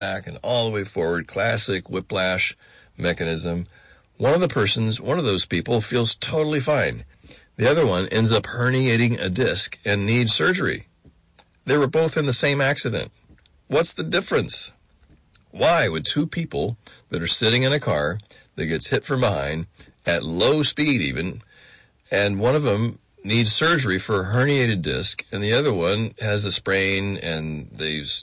back and all the way forward. Classic whiplash mechanism. One of those people feels totally fine. The other one ends up herniating a disc and needs surgery. They were both in the same accident. What's the difference? Why would two people that are sitting in a car that gets hit from behind at low speed even, and one of them needs surgery for a herniated disc, and the other one has a sprain, and they take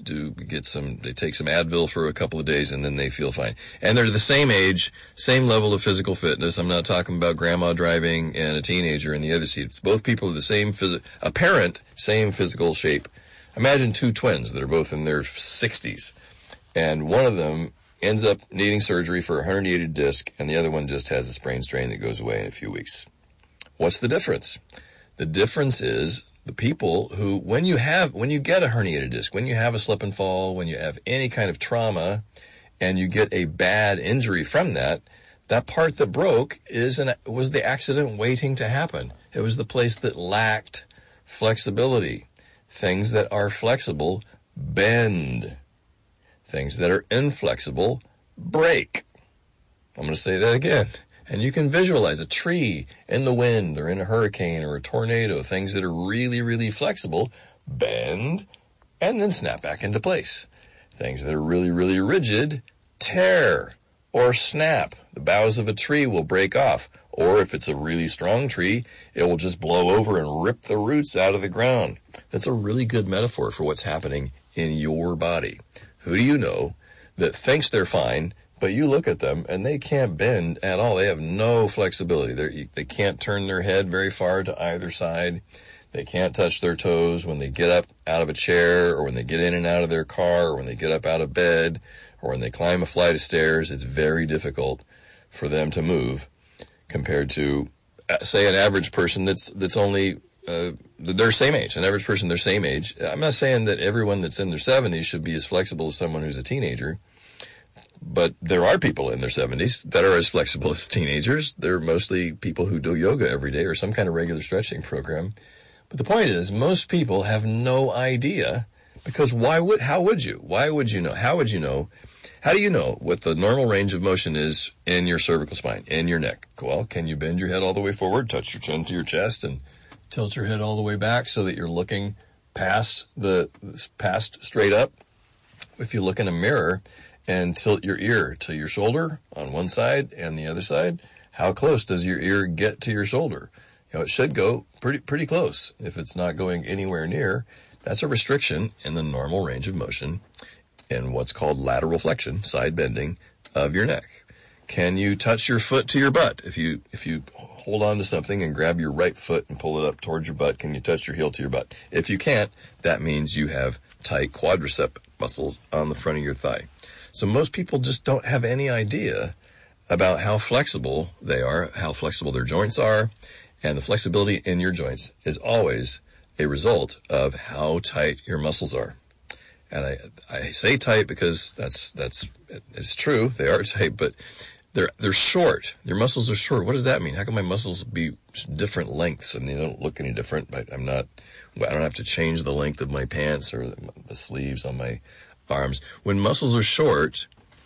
some Advil for a couple of days, and then they feel fine. And they're the same age, same level of physical fitness. I'm not talking about grandma driving and a teenager in the other seat. It's both people with the same apparent same physical shape. Imagine two twins that are both in their 60s, and one of them ends up needing surgery for a herniated disc, and the other one just has a sprain strain that goes away in a few weeks. What's the difference? The difference is the people who, when you get a herniated disc, when you have a slip and fall, when you have any kind of trauma, and you get a bad injury from that part that broke was the accident waiting to happen. It was the place that lacked flexibility. Things that are flexible bend. Things that are inflexible break. I'm going to say that again. And you can visualize a tree in the wind or in a hurricane or a tornado. Things that are really, really flexible bend and then snap back into place. Things that are really, really rigid tear or snap. The boughs of a tree will break off. Or if it's a really strong tree, it will just blow over and rip the roots out of the ground. That's a really good metaphor for what's happening in your body. Who do you know that thinks they're fine, but you look at them and they can't bend at all? They have no flexibility. They can't turn their head very far to either side. They can't touch their toes when they get up out of a chair, or when they get in and out of their car, or when they get up out of bed, or when they climb a flight of stairs. It's very difficult for them to move compared to, say, an average person that's only their same age. An average person their same age. I'm not saying that everyone that's in their 70s should be as flexible as someone who's a teenager, but there are people in their 70s that are as flexible as teenagers. They're mostly people who do yoga every day or some kind of regular stretching program. But the point is, most people have no idea, because how would you? Why would you know? How would you know? How do you know what the normal range of motion is in your cervical spine, in your neck? Well, can you bend your head all the way forward, touch your chin to your chest, and tilt your head all the way back so that you're looking past straight up? If you look in a mirror and tilt your ear to your shoulder on one side and the other side, how close does your ear get to your shoulder? It should go pretty close. If it's not going anywhere near, that's a restriction in the normal range of motion in what's called lateral flexion, side bending of your neck. Can you touch your foot to your butt? If you hold on to something and grab your right foot and pull it up towards your butt, can you touch your heel to your butt? If you can't, that means you have tight quadricep muscles on the front of your thigh. So most people just don't have any idea about how flexible they are, how flexible their joints are, and the flexibility in your joints is always a result of how tight your muscles are. And I say tight because it's true. They are tight, but they're short. Your muscles are short. What does that mean? How can my muscles be different lengths and they don't look any different? I don't have to change the length of my pants or the sleeves on my arms. When muscles are short,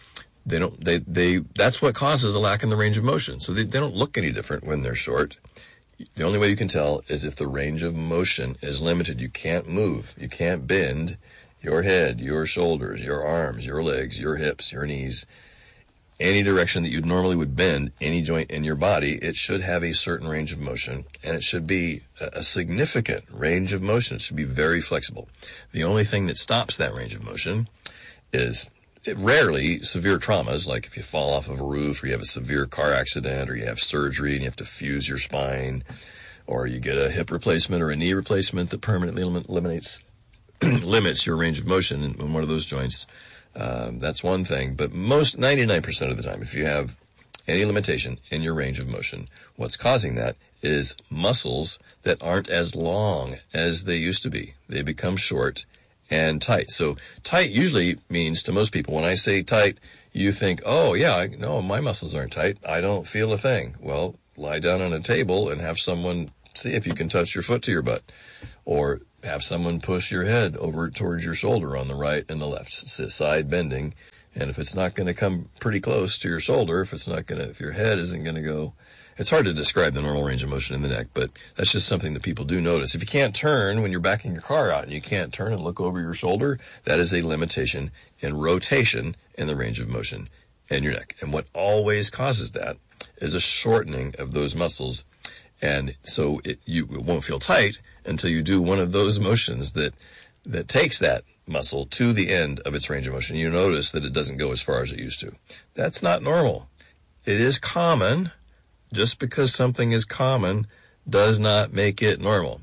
that's what causes a lack in the range of motion. So they don't look any different when they're short. The only way you can tell is if the range of motion is limited. You can't move. You can't bend your head, your shoulders, your arms, your legs, your hips, your knees, any direction that you normally would bend any joint in your body. It should have a certain range of motion, and it should be a significant range of motion. It should be very flexible. The only thing that stops that range of motion is rarely severe traumas, like if you fall off of a roof, or you have a severe car accident, or you have surgery and you have to fuse your spine, or you get a hip replacement or a knee replacement that permanently limits your range of motion in one of those joints. That's one thing. But 99% of the time, if you have any limitation in your range of motion, what's causing that is muscles that aren't as long as they used to be. They become short and tight. So tight usually means, to most people, when I say tight, you think, oh yeah, no, my muscles aren't tight. I don't feel a thing. Well, lie down on a table and have someone see if you can touch your foot to your butt, or have someone push your head over towards your shoulder on the right and the left, side bending. And if it's not going to come pretty close to your shoulder, if your head isn't going to go, it's hard to describe the normal range of motion in the neck, but that's just something that people do notice. If you can't turn when you're backing your car out and you can't turn and look over your shoulder, that is a limitation in rotation in the range of motion in your neck. And what always causes that is a shortening of those muscles. And so it won't feel tight until you do one of those motions that takes that muscle to the end of its range of motion. You notice that it doesn't go as far as it used to. That's not normal. It is common. Just because something is common does not make it normal.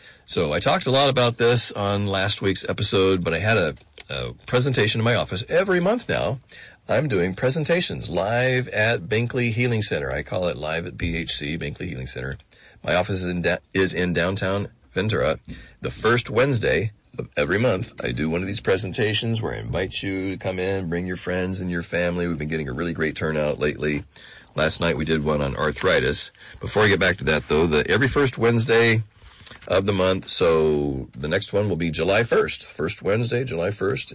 So I talked a lot about this on last week's episode, but I had a presentation in my office. Every month now, I'm doing presentations live at Binkley Healing Center. I call it live at BHC, Binkley Healing Center. My office is in downtown Ventura. The first Wednesday of every month, I do one of these presentations where I invite you to come in, bring your friends and your family. We've been getting a really great turnout lately. Last night we did one on arthritis. Before I get back to that, though, every first Wednesday of the month, so the next one will be July 1st. First Wednesday, July 1st,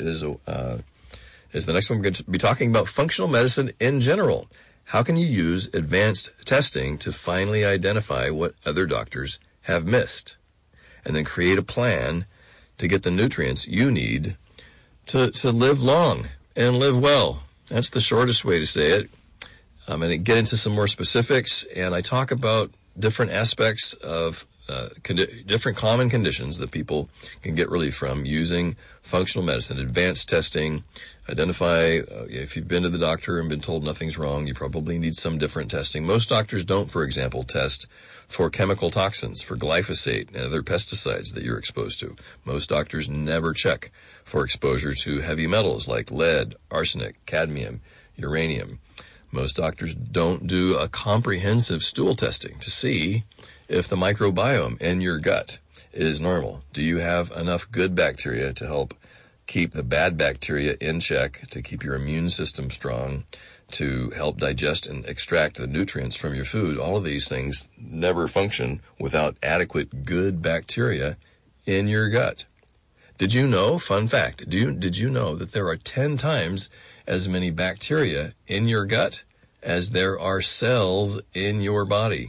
is the next one. We're going to be talking about functional medicine in general. How can you use advanced testing to finally identify what other doctors have missed? And then create a plan to get the nutrients you need to live long and live well. That's the shortest way to say it. I'm going to get into some more specifics, and I talk about different aspects of different common conditions that people can get relief from using functional medicine, advanced testing, identify if you've been to the doctor and been told nothing's wrong, you probably need some different testing. Most doctors don't, for example, test for chemical toxins, for glyphosate and other pesticides that you're exposed to. Most doctors never check for exposure to heavy metals like lead, arsenic, cadmium, uranium. Most doctors don't do a comprehensive stool testing to see if the microbiome in your gut is normal. Do you have enough good bacteria to help keep the bad bacteria in check, to keep your immune system strong, to help digest and extract the nutrients from your food? All of these things never function without adequate good bacteria in your gut. Did you know, fun fact, did you know that there are 10 times as many bacteria in your gut as there are cells in your body?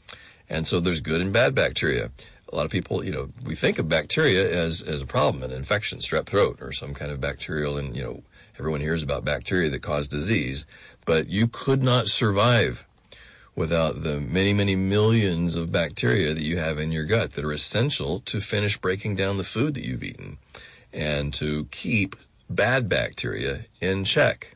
And so there's good and bad bacteria. A lot of people, we think of bacteria as a problem, an infection, strep throat, or some kind of bacterial, and, everyone hears about bacteria that cause disease, but you could not survive without the many, many millions of bacteria that you have in your gut that are essential to finish breaking down the food that you've eaten and to keep bad bacteria in check.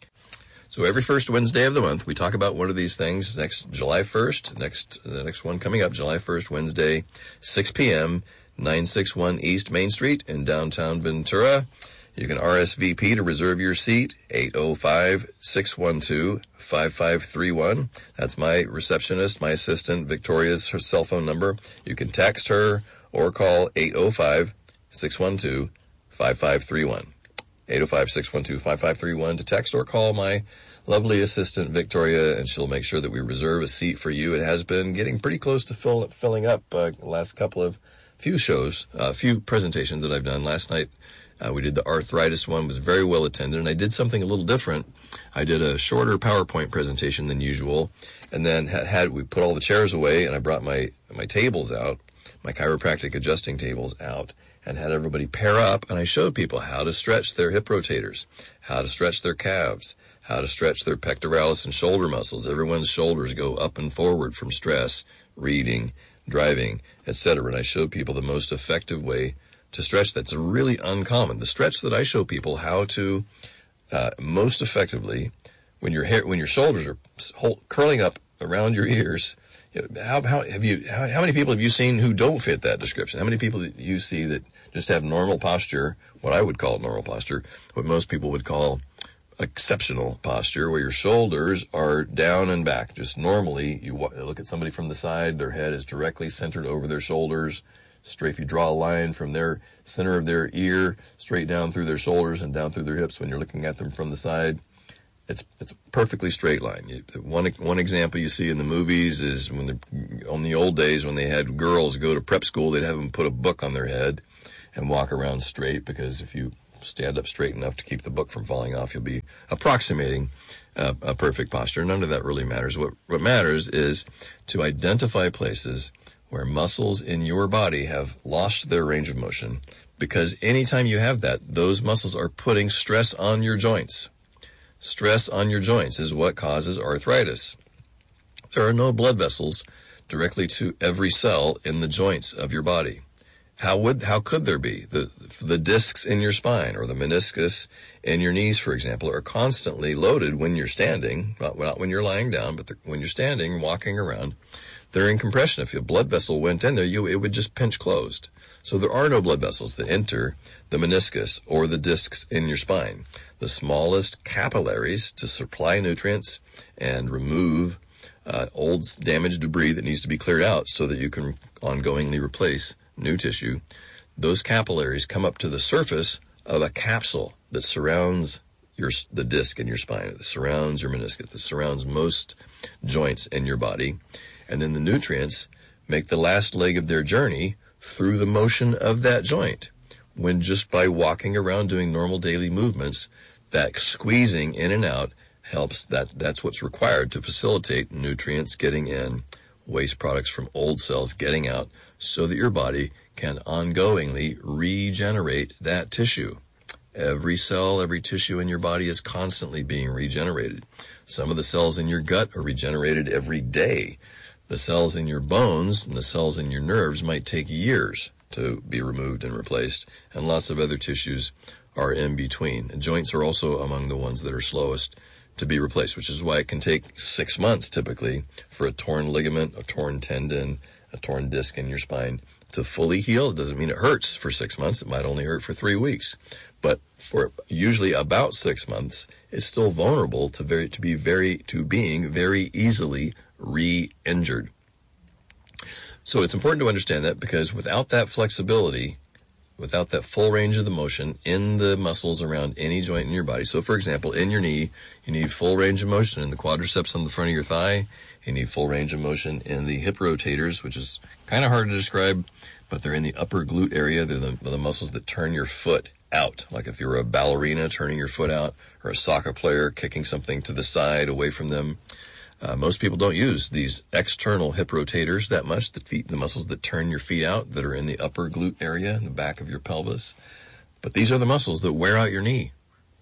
So every first Wednesday of the month, we talk about one of these things. Next July 1st, the next one coming up, July 1st, Wednesday, 6 p.m., 961 East Main Street in downtown Ventura. You can RSVP to reserve your seat, 805-612-5531. That's my receptionist, my assistant, Victoria's, her cell phone number. You can text her or call 805-612-5531. 805-612-5531 to text or call my lovely assistant, Victoria, and she'll make sure that we reserve a seat for you. It has been getting pretty close to filling up the last few presentations that I've done. Last night, we did the arthritis one, was very well attended, and I did something a little different. I did a shorter PowerPoint presentation than usual, and then we put all the chairs away, and I brought my tables out, my chiropractic adjusting tables out, and had everybody pair up, and I showed people how to stretch their hip rotators, how to stretch their calves, how to stretch their pectoralis and shoulder muscles. Everyone's shoulders go up and forward from stress, reading, driving, etc. And I showed people the most effective way to stretch. That's really uncommon. The stretch that I show people how to most effectively when your shoulders are curling up around your ears. How many people have you seen who don't fit that description? How many people that you see that just have normal posture, what I would call normal posture, what most people would call exceptional posture, where your shoulders are down and back? Just normally, you look at somebody from the side, their head is directly centered over their shoulders. Straight, if you draw a line from their center of their ear, straight down through their shoulders and down through their hips when you're looking at them from the side, It's a perfectly straight line. One example you see in the movies is on the old days when they had girls go to prep school, they'd have them put a book on their head and walk around straight, because if you stand up straight enough to keep the book from falling off, you'll be approximating a perfect posture. None of that really matters. What matters is to identify places where muscles in your body have lost their range of motion, because anytime you have that, those muscles are putting stress on your joints. Stress on your joints is what causes arthritis. There are no blood vessels directly to every cell in the joints of your body. How could there be? The discs in your spine or the meniscus in your knees, for example, are constantly loaded when you're standing, not when you're lying down, but when you're standing, walking around. They're in compression. If a blood vessel went in there, it would just pinch closed. So there are no blood vessels that enter the meniscus or the discs in your spine. The smallest capillaries to supply nutrients and remove old damaged debris that needs to be cleared out so that you can ongoingly replace new tissue. Those capillaries come up to the surface of a capsule that surrounds the disc in your spine, that surrounds your meniscus, that surrounds most joints in your body. And then the nutrients make the last leg of their journey through the motion of that joint. When just by walking around doing normal daily movements, that squeezing in and out helps. That's what's required to facilitate nutrients getting in, waste products from old cells getting out, so that your body can ongoingly regenerate that tissue. Every cell, every tissue in your body is constantly being regenerated. Some of the cells in your gut are regenerated every day. The cells in your bones and the cells in your nerves might take years to be removed and replaced, and lots of other tissues are in between. And joints are also among the ones that are slowest to be replaced, which is why it can take 6 months typically for a torn ligament, a torn tendon, a torn disc in your spine to fully heal. It doesn't mean it hurts for 6 months. It might only hurt for 3 weeks. But for usually about 6 months, it's still vulnerable to being very easily re-injured. So it's important to understand that, because without that flexibility, without that full range of the motion in the muscles around any joint in your body. So for example, in your knee, you need full range of motion in the quadriceps on the front of your thigh. You need full range of motion in the hip rotators, which is kind of hard to describe, but they're in the upper glute area. They're the muscles that turn your foot out. Like if you're a ballerina turning your foot out, or a soccer player kicking something to the side away from them. Most people don't use these external hip rotators that much, the muscles that turn your feet out that are in the upper glute area, in the back of your pelvis. But these are the muscles that wear out your knee.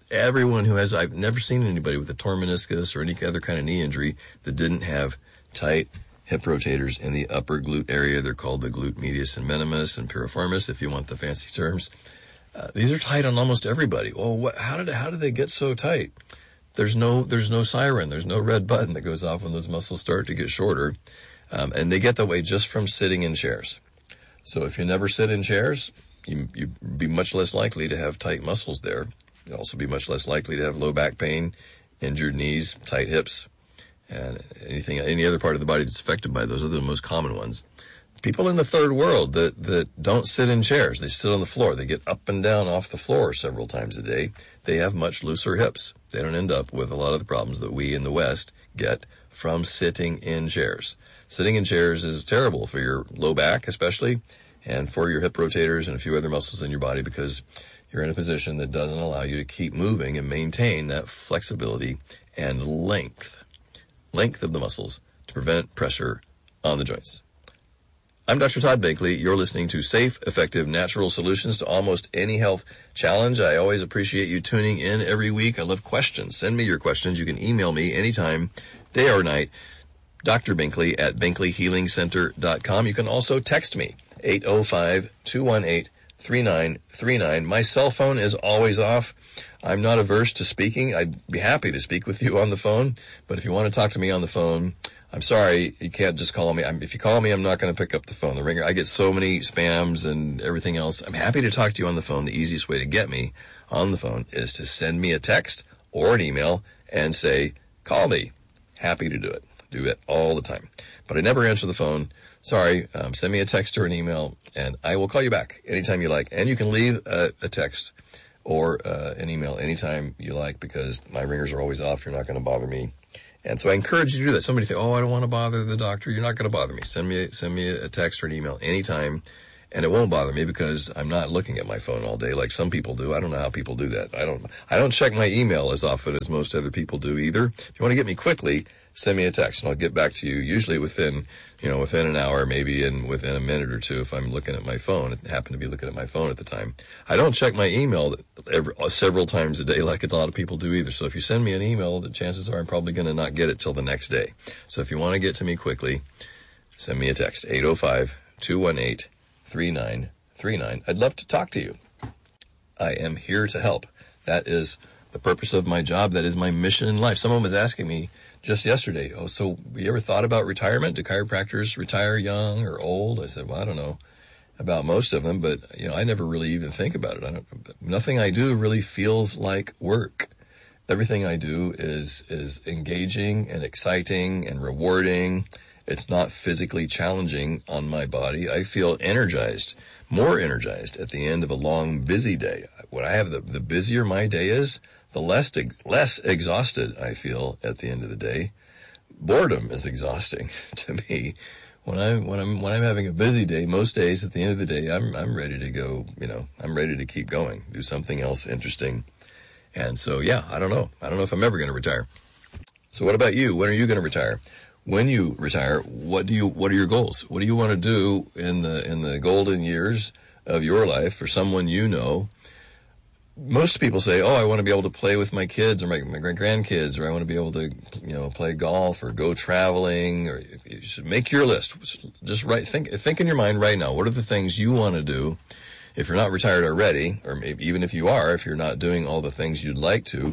I've never seen anybody with a torn meniscus or any other kind of knee injury that didn't have tight hip rotators in the upper glute area. They're called the glute medius and minimus and piriformis, if you want the fancy terms. These are tight on almost everybody. Well, how did they get so tight? There's no siren. There's no red button that goes off when those muscles start to get shorter. And they get that way just from sitting in chairs. So if you never sit in chairs, you'd be much less likely to have tight muscles there. You'd also be much less likely to have low back pain, injured knees, tight hips, and any other part of the body that's affected by those are the most common ones. People in the third world that don't sit in chairs, they sit on the floor. They get up and down off the floor several times a day. They have much looser hips. They don't end up with a lot of the problems that we in the West get from sitting in chairs. Sitting in chairs is terrible for your low back especially, and for your hip rotators and a few other muscles in your body, because you're in a position that doesn't allow you to keep moving and maintain that flexibility and length of the muscles to prevent pressure on the joints. I'm Dr. Todd Binkley. You're listening to Safe, Effective, Natural Solutions to Almost Any Health Challenge. I always appreciate you tuning in every week. I love questions. Send me your questions. You can email me anytime, day or night, Dr. Binkley at BinkleyHealingCenter.com. You can also text me, 805-218-3939. My cell phone is always off. I'm not averse to speaking. I'd be happy to speak with you on the phone, but if you want to talk to me on the phone, I'm sorry, you can't just call me. If you call me, I'm not going to pick up the phone. The ringer, I get so many spams and everything else. I'm happy to talk to you on the phone. The easiest way to get me on the phone is to send me a text or an email and say, call me. Happy to do it. Do it all the time. But I never answer the phone. Sorry, send me a text or an email, and I will call you back anytime you like. And you can leave a text or an email anytime you like, because my ringers are always off. You're not going to bother me. And so I encourage you to do that. Somebody think, oh, I don't want to bother the doctor. You're not going to bother me. Send me a text or an email anytime. And it won't bother me because I'm not looking at my phone all day like some people do. I don't know how people do that. I don't check my email as often as most other people do either. If you want to get me quickly, send me a text and I'll get back to you usually within an hour, maybe, and within a minute or two if I'm looking at my phone. I happen to be looking at my phone at the time. I don't check my email several times a day like a lot of people do either. So if you send me an email, the chances are I'm probably going to not get it till the next day. So if you want to get to me quickly, send me a text, 805-218-3939. I'd love to talk to you. I am here to help. That is the purpose of my job. That is my mission in life. Someone was asking me just yesterday, oh, so you ever thought about retirement? Do chiropractors retire young or old? I said, well, I don't know about most of them, but I never really even think about it. Nothing I do really feels like work. Everything I do is engaging and exciting and rewarding. It's not physically challenging on my body. I feel energized, more energized at the end of a long, busy day. When I have the busier my day is, the less exhausted I feel at the end of the day. Boredom is exhausting to me. When I'm having a busy day, most days at the end of the day, I'm ready to go. I'm ready to keep going, do something else interesting. And so, yeah, I don't know if I'm ever going to retire. So what about you? When are you going to retire? When you retire, what are your goals? What do you want to do in the golden years of your life for someone you know? Most people say, oh, I want to be able to play with my kids or my grandkids, or I want to be able to, play golf or go traveling, or you should make your list. Just think in your mind right now, what are the things you want to do? If you're not retired already, or maybe even if you are, if you're not doing all the things you'd like to,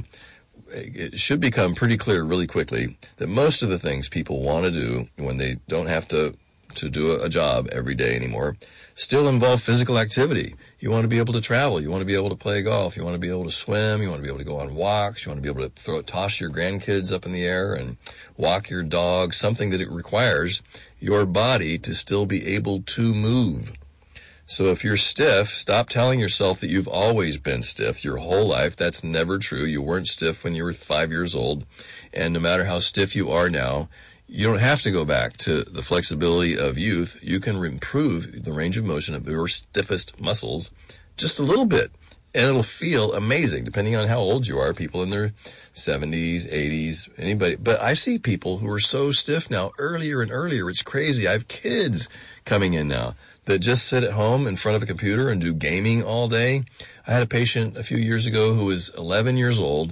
it should become pretty clear really quickly that most of the things people want to do when they don't have to do a job every day anymore still involve physical activity. You want to be able to travel. You want to be able to play golf. You want to be able to swim. You want to be able to go on walks. You want to be able to toss your grandkids up in the air and walk your dog, something that it requires your body to still be able to move. So if you're stiff, stop telling yourself that you've always been stiff your whole life. That's never true. You weren't stiff when you were 5 years old. And no matter how stiff you are now, you don't have to go back to the flexibility of youth. You can improve the range of motion of your stiffest muscles just a little bit, and it'll feel amazing depending on how old you are. People in their 70s, 80s, anybody. But I see people who are so stiff now earlier and earlier. It's crazy. I have kids coming in now that just sit at home in front of a computer and do gaming all day. I had a patient a few years ago who was 11 years old.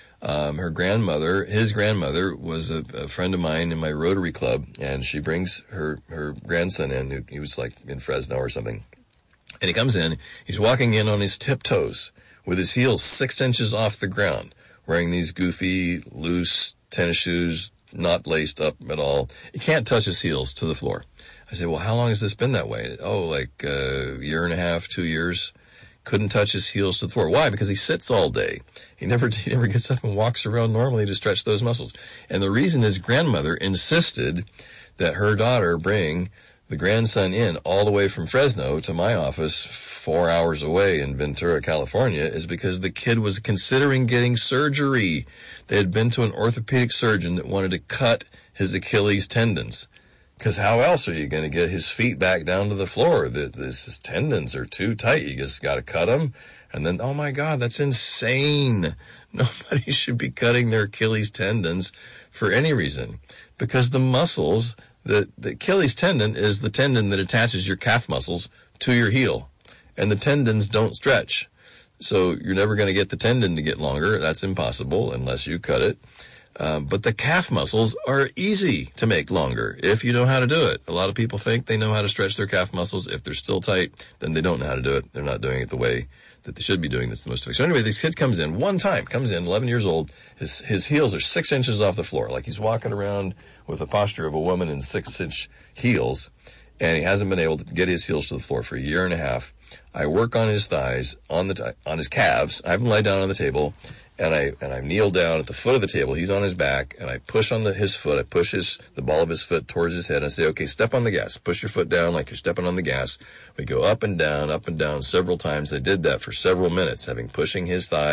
His grandmother was a friend of mine in my Rotary Club, and she brings her grandson in. He was like in Fresno or something. And he comes in, he's walking in on his tiptoes with his heels 6 inches off the ground, wearing these goofy, loose tennis shoes, not laced up at all. He can't touch his heels to the floor. I said, well, how long has this been that way? Oh, like a year and a half, 2 years. Couldn't touch his heels to the floor. Why? Because he sits all day. He never gets up and walks around normally to stretch those muscles. And the reason his grandmother insisted that her daughter bring the grandson in all the way from Fresno to my office 4 hours away in Ventura, California, is because the kid was considering getting surgery. They had been to an orthopedic surgeon that wanted to cut his Achilles tendons. Because how else are you going to get his feet back down to the floor? His tendons are too tight. You just got to cut them. And then, oh my God, that's insane. Nobody should be cutting their Achilles tendons for any reason. Because the muscles, the Achilles tendon is the tendon that attaches your calf muscles to your heel. And the tendons don't stretch. So you're never going to get the tendon to get longer. That's impossible unless you cut it. But the calf muscles are easy to make longer if you know how to do it. A lot of people think they know how to stretch their calf muscles. If they're still tight, then they don't know how to do it. They're not doing it the way that they should be doing. That's the most effective. So anyway, this kid comes in, 11 years old. His heels are 6 inches off the floor. Like he's walking around with the posture of a woman in 6-inch heels. And he hasn't been able to get his heels to the floor for a year and a half. I work on his thighs, on his calves. I have him lie down on the table. and I kneel down at the foot of the table. He's on his back, and I push on his foot. I push the ball of his foot towards his head, and I say, okay, step on the gas. Push your foot down like you're stepping on the gas. We go up and down several times. I did that for several minutes, using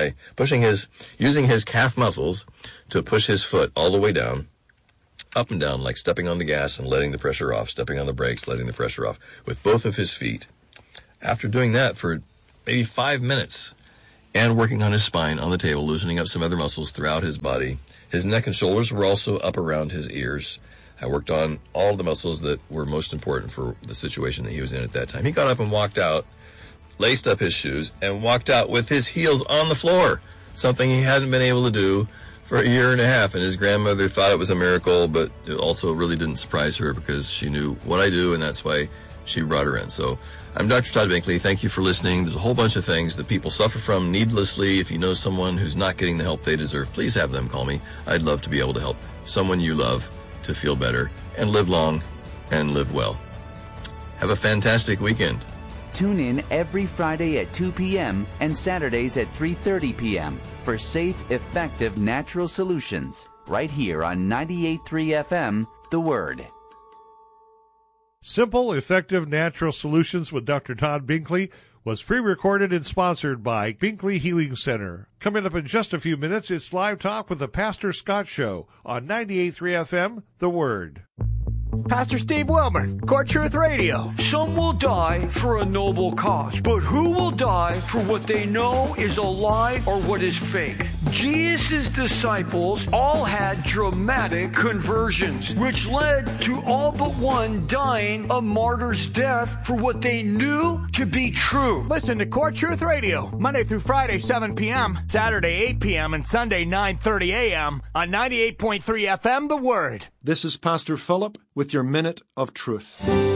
his calf muscles to push his foot all the way down, up and down, like stepping on the gas and letting the pressure off, stepping on the brakes, letting the pressure off, with both of his feet. After doing that for maybe 5 minutes, and working on his spine on the table, loosening up some other muscles throughout his body. His neck and shoulders were also up around his ears. I worked on all the muscles that were most important for the situation that he was in at that time. He got up and walked out, laced up his shoes, and walked out with his heels on the floor, something he hadn't been able to do for a year and a half. And his grandmother thought it was a miracle, but it also really didn't surprise her because she knew what I do, and that's why she brought her in. So I'm Dr. Todd Binkley. Thank you for listening. There's a whole bunch of things that people suffer from needlessly. If you know someone who's not getting the help they deserve, please have them call me. I'd love to be able to help someone you love to feel better and live long and live well. Have a fantastic weekend. Tune in every Friday at 2 p.m. and Saturdays at 3:30 p.m. for safe, effective, natural solutions right here on 98.3 FM, The Word. Simple, Effective, Natural Solutions with Dr. Todd Binkley was pre-recorded and sponsored by Binkley Healing Center. Coming up in just a few minutes, it's Live Talk with the Pastor Scott Show on 98.3 FM, The Word. Pastor Steve Wilburn, Core Truth Radio. Some will die for a noble cause, but who will die for what they know is a lie or what is fake? Jesus' disciples all had dramatic conversions, which led to all but one dying a martyr's death for what they knew to be true. Listen to Core Truth Radio, Monday through Friday, 7 p.m., Saturday, 8 p.m., and Sunday, 9:30 a.m. on 98.3 FM, The Word. This is Pastor Philip with your Minute of Truth.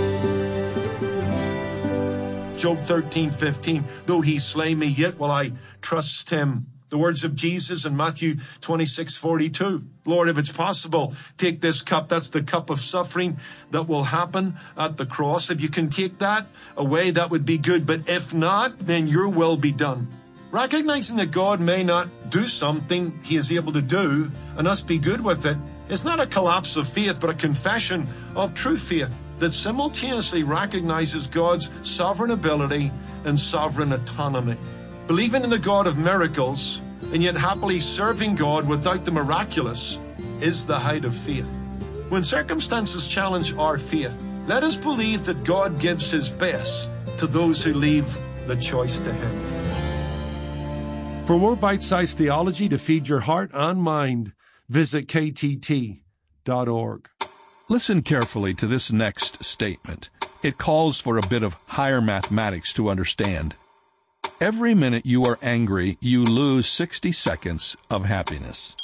Job 13:15, though he slay me, yet will I trust him. The words of Jesus in Matthew 26:42. Lord, if it's possible, take this cup. That's the cup of suffering that will happen at the cross. If you can take that away, that would be good. But if not, then your will be done. Recognizing that God may not do something he is able to do and us be good with it, it's not a collapse of faith, but a confession of true faith that simultaneously recognizes God's sovereign ability and sovereign autonomy. Believing in the God of miracles and yet happily serving God without the miraculous is the height of faith. When circumstances challenge our faith, let us believe that God gives his best to those who leave the choice to him. For more bite-sized theology to feed your heart and mind, visit ktt.org. Listen carefully to this next statement. It calls for a bit of higher mathematics to understand. Every minute you are angry, you lose 60 seconds of happiness.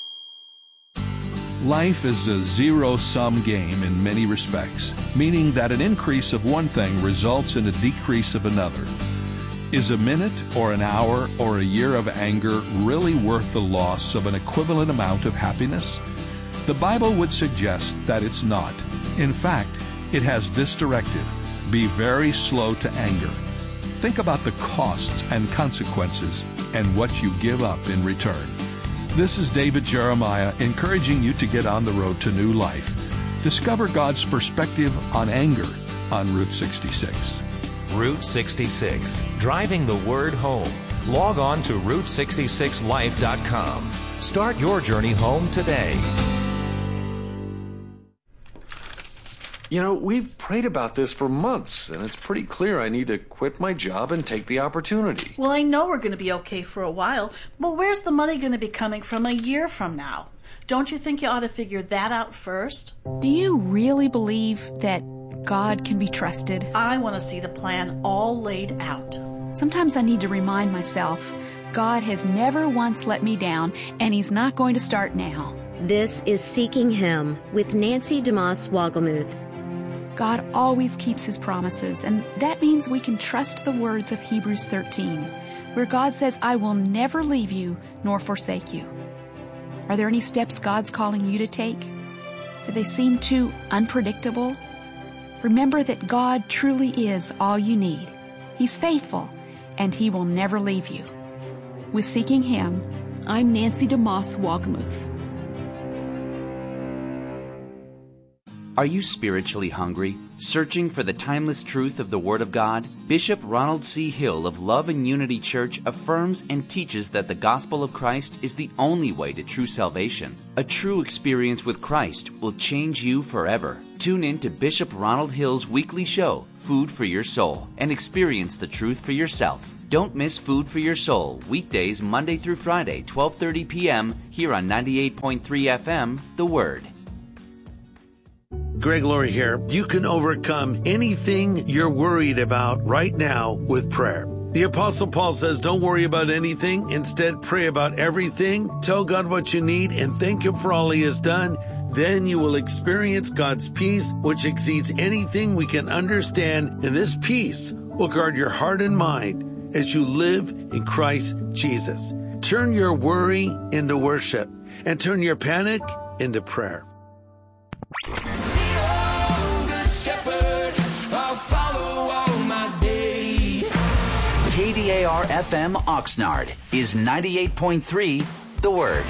Life is a zero-sum game in many respects, meaning that an increase of one thing results in a decrease of another. Is a minute or an hour or a year of anger really worth the loss of an equivalent amount of happiness? The Bible would suggest that it's not. In fact, it has this directive: be very slow to anger. Think about the costs and consequences and what you give up in return. This is David Jeremiah encouraging you to get on the road to new life. Discover God's perspective on anger on Route 66. Route 66, driving the word home. Log on to Route66Life.com. Start your journey home today. You know, we've prayed about this for months, and it's pretty clear I need to quit my job and take the opportunity. Well, I know we're going to be okay for a while, but where's the money going to be coming from a year from now? Don't you think you ought to figure that out first? Do you really believe that God can be trusted? I want to see the plan all laid out. Sometimes I need to remind myself, God has never once let me down, and He's not going to start now. This is Seeking Him with Nancy DeMoss Wogelmuth. God always keeps His promises, and that means we can trust the words of Hebrews 13, where God says, I will never leave you nor forsake you. Are there any steps God's calling you to take? Do they seem too unpredictable? Remember that God truly is all you need. He's faithful, and He will never leave you. With Seeking Him, I'm Nancy DeMoss Wogmuth. Are you spiritually hungry, searching for the timeless truth of the Word of God? Bishop Ronald C. Hill of Love and Unity Church affirms and teaches that the gospel of Christ is the only way to true salvation. A true experience with Christ will change you forever. Tune in to Bishop Ronald Hill's weekly show, Food for Your Soul, and experience the truth for yourself. Don't miss Food for Your Soul, weekdays Monday through Friday, 12:30 p.m. here on 98.3 FM, The Word. Greg Laurie here. You can overcome anything you're worried about right now with prayer. The Apostle Paul says, don't worry about anything. Instead, pray about everything. Tell God what you need and thank Him for all He has done. Then you will experience God's peace, which exceeds anything we can understand. And this peace will guard your heart and mind as you live in Christ Jesus. Turn your worry into worship and turn your panic into prayer. KDAR-FM Oxnard is 98.3 The Word.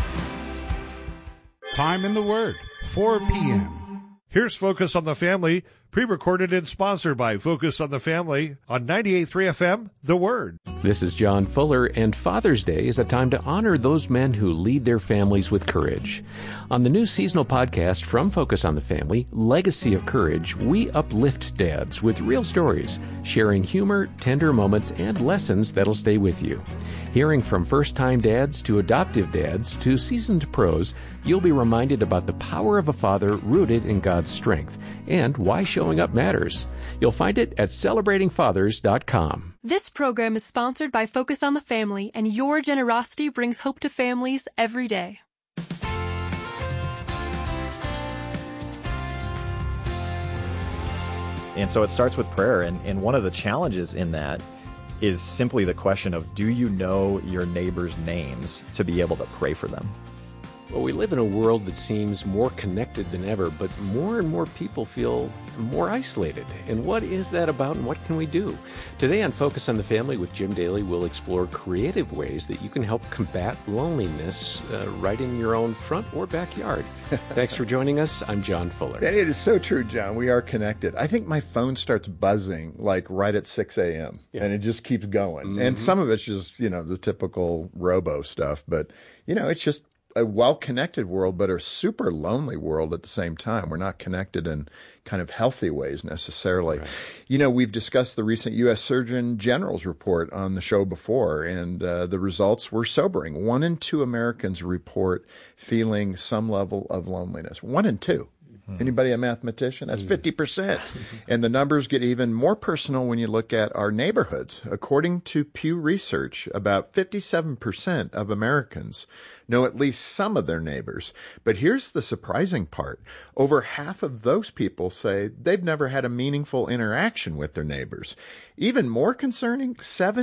Time in the Word, 4 p.m. Here's Focus on the Family, pre-recorded and sponsored by Focus on the Family on 98.3 FM, The Word. This is John Fuller, and Father's Day is a time to honor those men who lead their families with courage. On the new seasonal podcast from Focus on the Family, Legacy of Courage, we uplift dads with real stories, sharing humor, tender moments, and lessons that'll stay with you. Hearing from first-time dads to adoptive dads to seasoned pros, you'll be reminded about the power of a father rooted in God's strength and why showing up matters. You'll find it at celebratingfathers.com. This program is sponsored by Focus on the Family, and your generosity brings hope to families every day. And so it starts with prayer, and one of the challenges in that is simply the question of, do you know your neighbors' names to be able to pray for them? Well, we live in a world that seems more connected than ever, but more and more people feel more isolated. And what is that about, and what can we do? Today on Focus on the Family with Jim Daly, we'll explore creative ways that you can help combat loneliness right in your own front or backyard. Thanks for joining us. I'm John Fuller. It is so true, John. We are connected. I think my phone starts buzzing like right at 6 a.m. And it just keeps going. Mm-hmm. And some of it's just, the typical robo stuff. But, it's just a well-connected world, but a super lonely world at the same time. We're not connected in kind of healthy ways necessarily. Right. We've discussed the recent U.S. Surgeon General's report on the show before, and the results were sobering. 1 in 2 Americans report feeling some level of loneliness. 1 in 2. Anybody a mathematician? That's 50%. And the numbers get even more personal when you look at our neighborhoods. According to Pew Research, about 57% of Americans know at least some of their neighbors. But here's the surprising part. Over half of those people say they've never had a meaningful interaction with their neighbors. Even more concerning,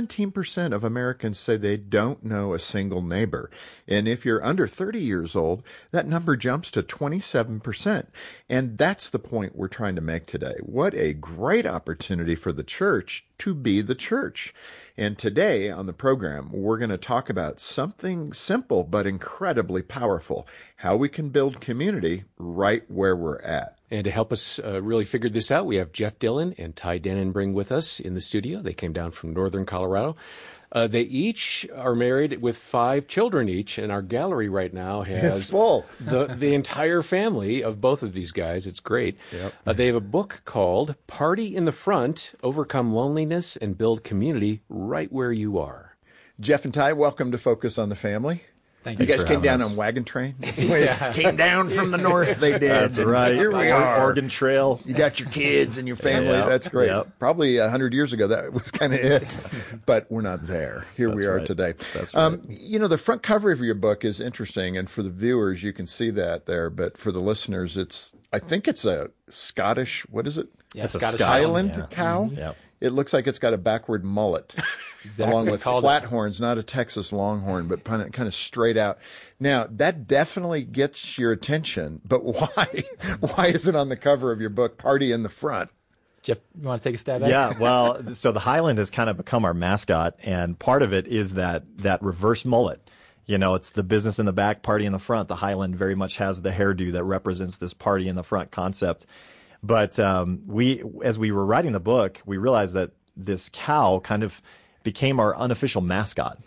17% of Americans say they don't know a single neighbor. And if you're under 30 years old, that number jumps to 27%. And that's the point we're trying to make today. What a great opportunity for the church to be the church. And today on the program, we're going to talk about something simple but incredibly powerful, how we can build community right where we're at. And to help us really figure this out, we have Jeff Dillon and Ty Denenbring with us in the studio. They came down from northern Colorado. They each are married with 5 children each, and our gallery right now has full. the entire family of both of these guys. It's great. Yep. They have a book called Party in the Front, Overcome Loneliness and Build Community Right Where You Are. Jeff and Ty, welcome to Focus on the Family. Thank you guys came down on wagon train? Came down from the north, they did. That's right. Here we are. Oregon Trail. You got your kids and your family. Yep. That's great. Yep. Probably 100 years ago, that was kind of it. But we're not there. Here we are today. That's right. The front cover of your book is interesting. And for the viewers, you can see that there. But for the listeners, I think it's a Scottish, what is it? Yeah, it's a Scottish Highland cow. Mm-hmm. Yep. It looks like it's got a backward mullet, exactly. Along with flat horns, not a Texas Longhorn, but kind of straight out. Now, that definitely gets your attention, but why? Why is it on the cover of your book, Party in the Front? Jeff, you want to take a stab at it? Yeah, well, so the Highland has kind of become our mascot, and part of it is that reverse mullet. It's the business in the back, party in the front. The Highland very much has the hairdo that represents this party in the front concept. But as we were writing the book, we realized that this cow kind of became our unofficial mascot.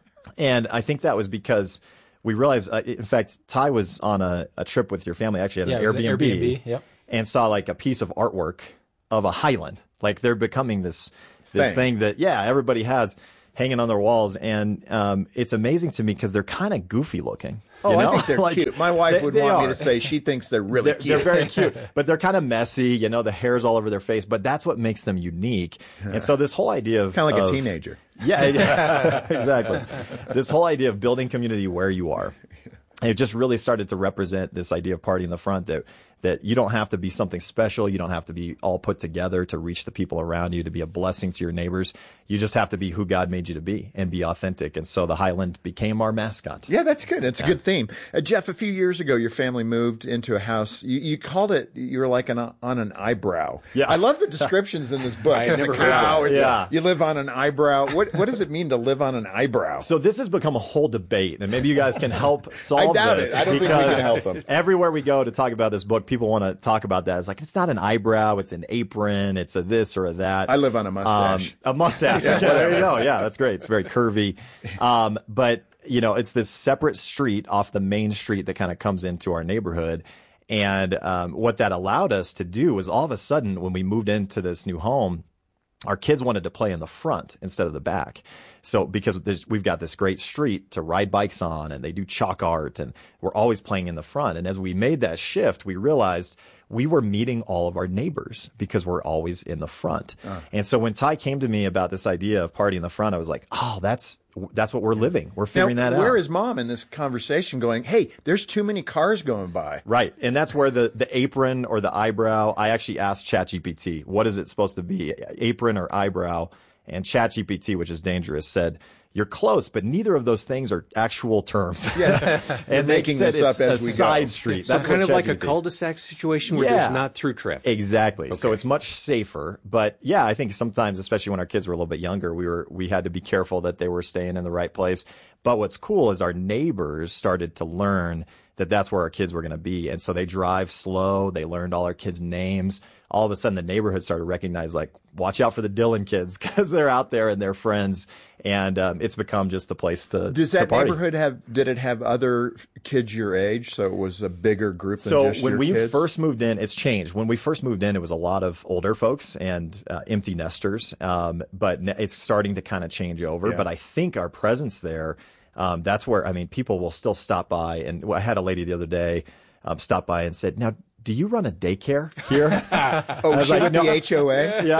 And I think that was because we realized, in fact, Ty was on a trip with your family, actually at an Airbnb, yep. and saw like a piece of artwork of a Highland. Like they're becoming this thing that, everybody has hanging on their walls. And it's amazing to me because they're kind of goofy looking. Oh, I think they're cute. My wife would want me to say she thinks they're really cute. They're very cute, but they're kind of messy. The hair's all over their face, but that's what makes them unique. And so this whole idea of kind of like a teenager. Yeah, exactly. This whole idea of building community where you are, it just really started to represent this idea of party in the front that you don't have to be something special. You don't have to be all put together to reach the people around you, to be a blessing to your neighbors. You just have to be who God made you to be and be authentic. And so the Highland became our mascot. Yeah, that's good. It's a good theme. Jeff, a few years ago, your family moved into a house. You called it, you were like on an eyebrow. Yeah. I love the descriptions in this book. It's a cow. You live on an eyebrow. What does it mean to live on an eyebrow? So this has become a whole debate, and maybe you guys can help solve this. I doubt it. I don't think we can help them. Everywhere we go to talk about this book, people want to talk about that. It's like, it's not an eyebrow, it's an apron, it's a this or a that. I live on a mustache. A mustache. Okay, there you go. Yeah, that's great. It's very curvy. But, it's this separate street off the main street that kind of comes into our neighborhood. And what that allowed us to do was all of a sudden, when we moved into this new home, our kids wanted to play in the front instead of the back. So because we've got this great street to ride bikes on, and they do chalk art, and we're always playing in the front. And as we made that shift, we realized we were meeting all of our neighbors because we're always in the front. And so when Ty came to me about this idea of party in the front, I was like, oh, that's what we're living. We're figuring that out. Where is Mom in this conversation going, hey, there's too many cars going by? Right. And that's where the apron or the eyebrow, I actually asked ChatGPT, what is it supposed to be, apron or eyebrow? And ChatGPT, which is dangerous, said, you're close, but neither of those things are actual terms. Yes. And they making this up as we go. Side street. So That's kind of like a cul-de-sac situation where there's not through traffic. Exactly. Okay. So it's much safer. But yeah, I think sometimes, especially when our kids were a little bit younger, we had to be careful that they were staying in the right place. But what's cool is our neighbors started to learn that that's where our kids were going to be. And so they drive slow. They learned all our kids' names. All of a sudden, the neighborhood started to recognize, like, watch out for the Dillon kids because they're out there and they're friends. And it's become just the place to Does that party. neighborhood did it have other kids your age? So it was a bigger group than just when your we kids? first moved in, it's changed. When we first moved in, it was a lot of older folks and empty nesters. But it's starting to kind of change over. Yeah. But I think our presence there, that's where, people will still stop by. And I had a lady the other day stop by and said, now, do you run a daycare here? She like, no. The HOA? Yeah,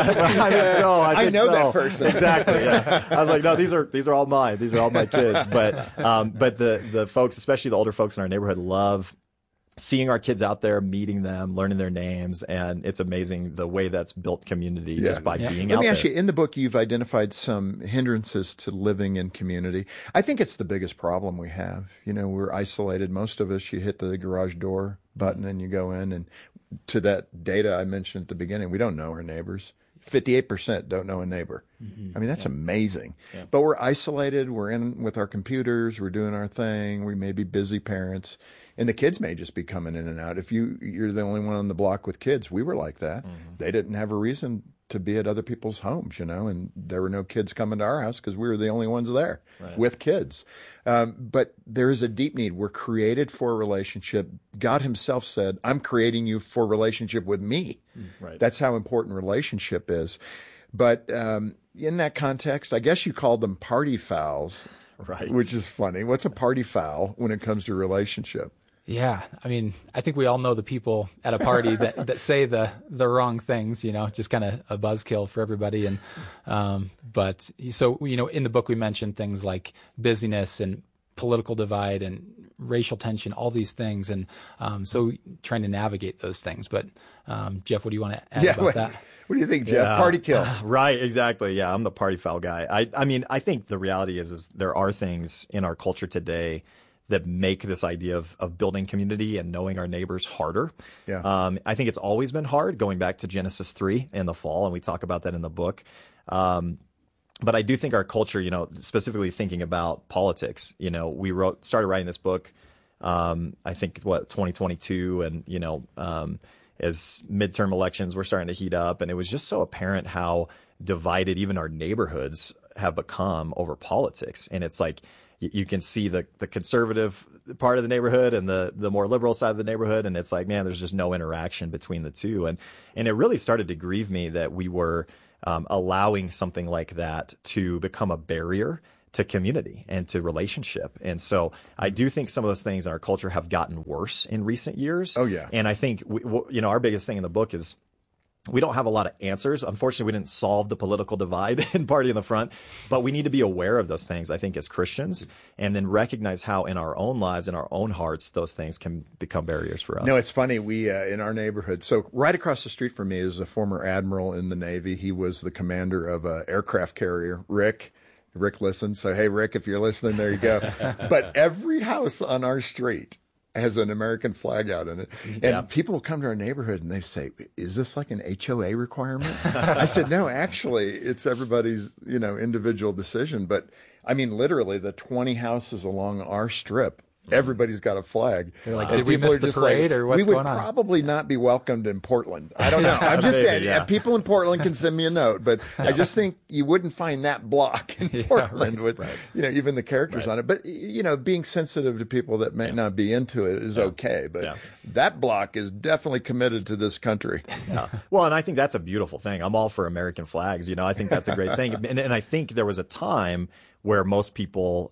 I know that person. Exactly. Yeah. I was like, no, these are all mine. These are all my kids. But the folks, especially the older folks in our neighborhood, love seeing our kids out there, meeting them, learning their names, and it's amazing the way that's built community just by being out there. Let me ask you, in the book, you've identified some hindrances to living in community. I think it's the biggest problem we have. We're isolated. Most of us, you hit the garage door button and you go in, and to that data I mentioned at the beginning, we don't know our neighbors. 58% don't know a neighbor. Mm-hmm. That's amazing. Yeah. But we're isolated. We're in with our computers. We're doing our thing. We may be busy parents. And the kids may just be coming in and out. If you're the only one on the block with kids, we were like that. Mm-hmm. They didn't have a reason to be at other people's homes, and there were no kids coming to our house because we were the only ones there with kids. But there is a deep need. We're created for a relationship. God himself said, I'm creating you for relationship with me. Right. That's how important relationship is. But in that context, I guess you called them party fouls, right? Which is funny. What's a party foul when it comes to relationship? Yeah, I think we all know the people at a party that say the wrong things, just kind of a buzzkill for everybody. And but so in the book we mentioned things like busyness and political divide and racial tension, all these things, and so trying to navigate those things. But Jeff, what do you want to add about that? What do you think, Jeff? Yeah. Party kill. Right, exactly. Yeah, I'm the party foul guy. I think the reality is there are things in our culture today that make this idea of building community and knowing our neighbors harder. Yeah. I think it's always been hard, going back to Genesis 3 in the fall, and we talk about that in the book. But I do think our culture, specifically thinking about politics, we started writing this book, I think 2022, and as midterm elections were starting to heat up, and it was just so apparent how divided even our neighborhoods have become over politics. And it's like you can see the conservative part of the neighborhood and the more liberal side of the neighborhood, and it's like, man, there's just no interaction between the two. And it really started to grieve me that we were allowing something like that to become a barrier to community and to relationship. And so I do think some of those things in our culture have gotten worse in recent years. Oh, yeah. And I think, our biggest thing in the book is we don't have a lot of answers. Unfortunately, we didn't solve the political divide in Party in the Front, but we need to be aware of those things, I think, as Christians, and then recognize how in our own lives, in our own hearts, those things can become barriers for us. No, it's funny. We, in our neighborhood, so right across the street from me is a former admiral in the Navy. He was the commander of an aircraft carrier, Rick. Rick listens. So, hey, Rick, if you're listening, there you go. But every house on our street has an American flag out in it. And people will come to our neighborhood and they say, is this like an HOA requirement? I said, no, actually, it's everybody's, individual decision. But I mean, literally the 20 houses along our strip, everybody's got a flag. They're like, did we miss the parade or what's going on? We would probably not be welcomed in Portland. I don't know. I'm just saying, people in Portland can send me a note, but I just think you wouldn't find that block in Portland with, even the characters on it. But, being sensitive to people that may not be into it is okay. But that block is definitely committed to this country. Well, and I think that's a beautiful thing. I'm all for American flags. I think that's a great thing. And I think there was a time where most people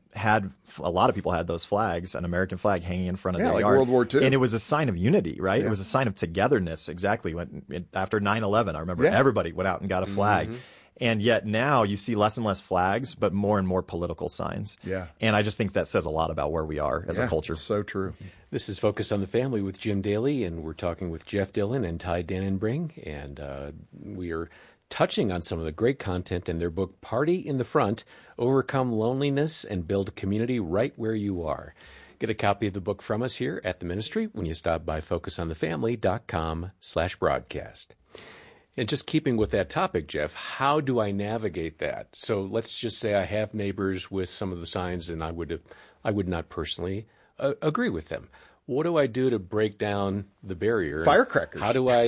a lot of people had those flags, an American flag hanging in front of their like yard. World War II. And it was a sign of unity, right? Yeah. It was a sign of togetherness, exactly. After 9/11, I remember everybody went out and got a flag. Mm-hmm. And yet now you see less and less flags, but more and more political signs. Yeah. And I just think that says a lot about where we are as a culture. So true. This is Focus on the Family with Jim Daly, and we're talking with Jeff Dillon and Ty Dannenbring, and we are touching on some of the great content in their book, Party in the Front, Overcome Loneliness and Build Community Right Where You Are. Get a copy of the book from us here at the ministry when you stop by focusonthefamily.com/broadcast. And just keeping with that topic, Jeff, how do I navigate that? So let's just say I have neighbors with some of the signs and I would not personally agree with them. What do I do to break down the barrier? Firecrackers. How do I?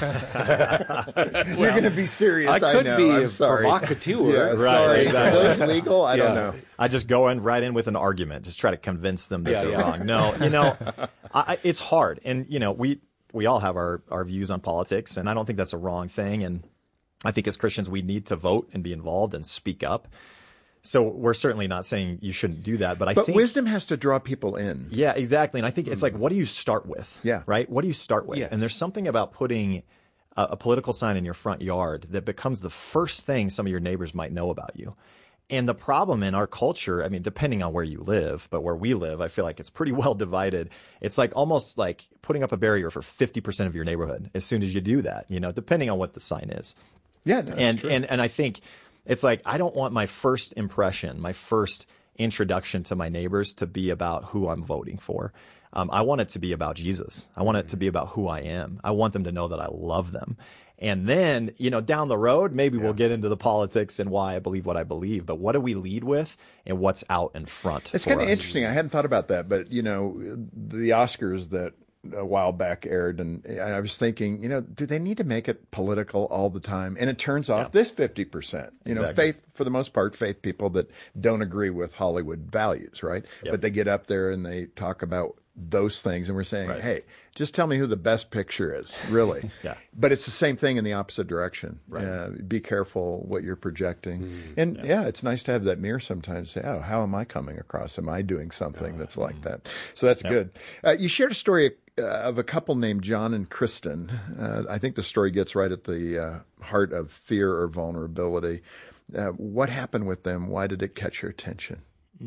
You're going to be serious. I could know. be I'm a sorry. provocateur. Sorry. Are those legal? I don't know. I just go right in with an argument, just try to convince them that they're wrong. No, it's hard, and we all have our views on politics, and I don't think that's a wrong thing. And I think as Christians, we need to vote and be involved and speak up. So we're certainly not saying you shouldn't do that, but I think wisdom has to draw people in. Yeah, exactly. And I think it's like, what do you start with? Yeah. Right? What do you start with? Yes. And there's something about putting a political sign in your front yard that becomes the first thing some of your neighbors might know about you. And the problem in our culture, I mean, depending on where you live, but where we live, I feel like it's pretty well divided. It's like almost like putting up a barrier for 50% of your neighborhood as soon as you do that, depending on what the sign is. Yeah, no, that's true. And I think it's like, I don't want my first impression, my first introduction to my neighbors to be about who I'm voting for. I want it to be about Jesus. I want it to be about who I am. I want them to know that I love them. And then, down the road, maybe we'll get into the politics and why I believe what I believe. But what do we lead with and what's out in front? It's kind of interesting. I hadn't thought about that. But, the Oscars that a while back aired, and I was thinking, do they need to make it political all the time? And it turns off this 50%. Exactly. Faith, for the most part, faith people that don't agree with Hollywood values, right? Yep. But they get up there and they talk about those things, and we're saying, hey, just tell me who the best picture is, really. Yeah. But it's the same thing in the opposite direction. Right. Be careful what you're projecting. And it's nice to have that mirror sometimes. Say, how am I coming across? Am I doing something that's like that? So that's good. You shared a story of a couple named John and Kristen. I think the story gets right at the heart of fear or vulnerability. What happened with them? Why did it catch your attention?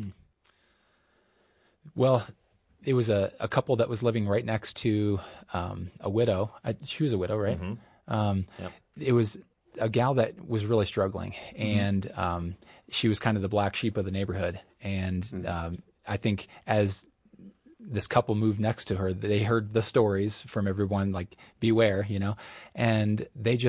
Well, it was a couple that was living right next to a widow. She was a widow, right? Mm-hmm. It was a gal that was really struggling, and she was kind of the black sheep of the neighborhood. And I think as this couple moved next to her, they heard the stories from everyone, like, beware, and they just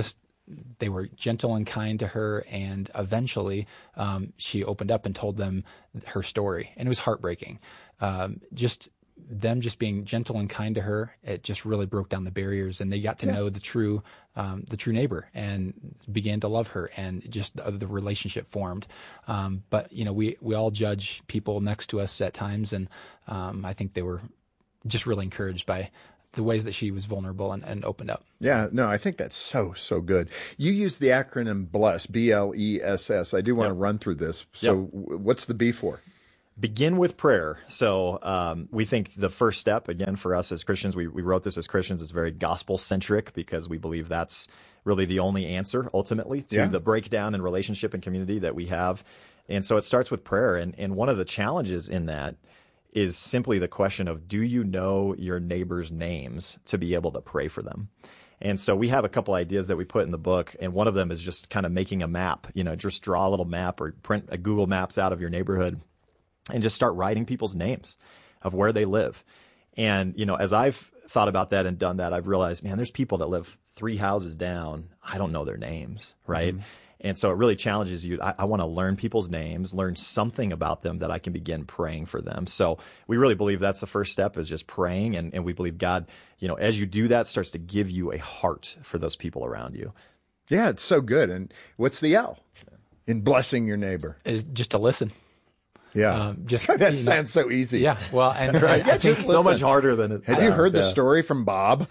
they were gentle and kind to her, and eventually she opened up and told them her story, and it was heartbreaking. Just being gentle and kind to her, it just really broke down the barriers, and they got to know the true neighbor and began to love her, and just the relationship formed. But we all judge people next to us at times, and I think they were just really encouraged by the ways that she was vulnerable and opened up. Yeah, no, I think that's so good. You use the acronym BLESS, BLESS. I do want to run through this. So what's the B for? Begin with prayer. So we think the first step, again, for us as Christians, we wrote this as Christians, is very gospel-centric because we believe that's really the only answer, ultimately, to the breakdown in relationship and community that we have. And so it starts with prayer. And one of the challenges in that is simply the question of, do you know your neighbor's names to be able to pray for them? And so we have a couple ideas that we put in the book, and one of them is just kind of making a map, just draw a little map or print a Google Maps out of your neighborhood and just start writing people's names of where they live. And, as I've thought about that and done that, I've realized, man, there's people that live 3 houses down. I don't know their names, right? Mm-hmm. And so it really challenges you. I want to learn people's names, learn something about them that I can begin praying for them. So we really believe that's the first step, is just praying. And we believe God, as you do that, starts to give you a heart for those people around you. Yeah, it's so good. And what's the L in blessing your neighbor? Is just to listen. Yeah. That sounds so easy. Yeah. Well, and I think it's so much harder than it sounds. Have you heard the story from Bob?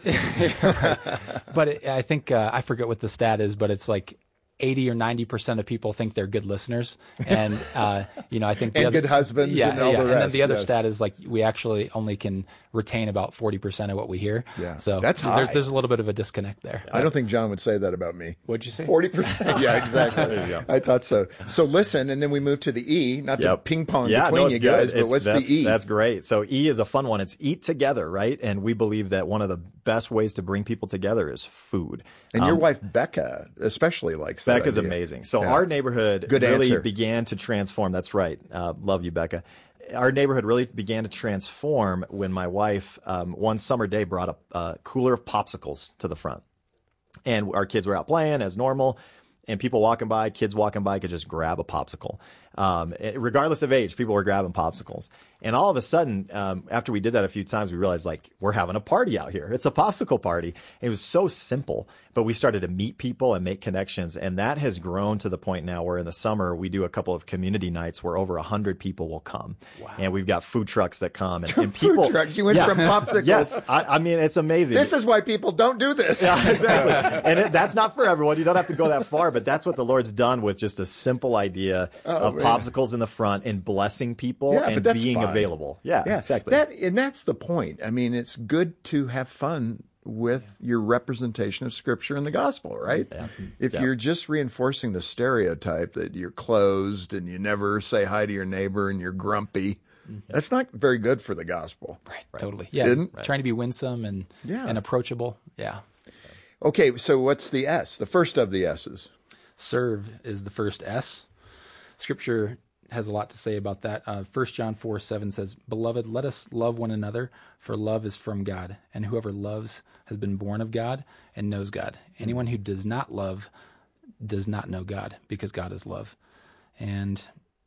But I think, I forget what the stat is, but it's like 80 or 90% of people think they're good listeners. And, I think good husbands and all the rest. And then the other stat is like, we actually only can retain about 40% of what we hear. Yeah. So that's high. There's a little bit of a disconnect there. I don't think John would say that about me. What'd you say? 40%. Yeah, exactly. There you go. I thought so. So listen, and then we move to the E, not to ping pong between you guys, but what's the E? That's great. So E is a fun one. It's eat together, right? And we believe that one of the best ways to bring people together is food. And your wife, Becca, especially likes that Becca's idea. Amazing. So our neighborhood really began to transform. That's right. Love you, Becca. Our neighborhood really began to transform when my wife, one summer day, brought a cooler of popsicles to the front. And our kids were out playing as normal. And people walking by, kids walking by, could just grab a popsicle. Regardless of age, people were grabbing popsicles. And all of a sudden, after we did that a few times, we realized, we're having a party out here. It's a popsicle party. It was so simple, but we started to meet people and make connections. And that has grown to the point now where in the summer, we do a couple of community nights where over 100 people will come. Wow. And we've got food trucks that come. And people. Food trucks? You went from popsicles? Yes. I mean, it's amazing. This is why people don't do this. Yeah, exactly. And that's not for everyone. You don't have to go that far, but that's what the Lord's done with just a simple idea of popsicles in the front and blessing people and being available. Yeah, exactly. And that's the point. I mean, it's good to have fun with your representation of Scripture and the gospel, right? Yeah. If you're just reinforcing the stereotype that you're closed and you never say hi to your neighbor and you're grumpy, that's not very good for the gospel. Right. Totally. Yeah. Trying to be winsome and approachable. Yeah. Okay, so what's the S? The first of the S's. Serve is the first S. Scripture has a lot to say about that. 1 John 4:7 says, "Beloved, let us love one another, for love is from God, and whoever loves has been born of God and knows God. Anyone who does not love does not know God, because God is love." And